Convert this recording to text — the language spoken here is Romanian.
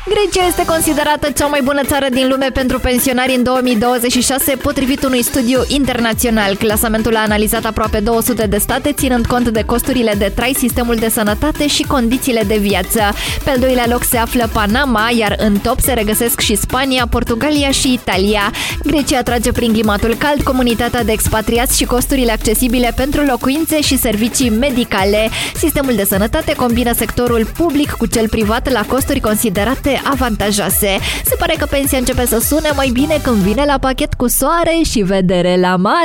Grecia este considerată cea mai bună țară din lume pentru pensionari în 2026, potrivit unui studiu internațional. Clasamentul a analizat aproape 200 de state, ținând cont de costurile de trai, sistemul de sănătate și condițiile de viață. Pe al doilea loc se află Panama, iar în top se regăsesc și Spania, Portugalia și Italia. Grecia atrage prin climatul cald, comunitatea de expatriați și costurile accesibile pentru locuințe și servicii medicale. Sistemul de sănătate combină sectorul public cu cel privat la costuri considerate avantajoase. Se pare că pensia începe să sune mai bine când vine la pachet cu soare și vedere la mare.